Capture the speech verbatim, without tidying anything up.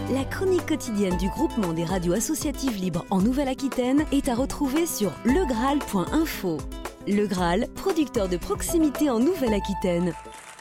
La chronique quotidienne du groupement des radios associatives libres en Nouvelle-Aquitaine est à retrouver sur le graal point info. Le Graal, producteur de proximité en Nouvelle-Aquitaine.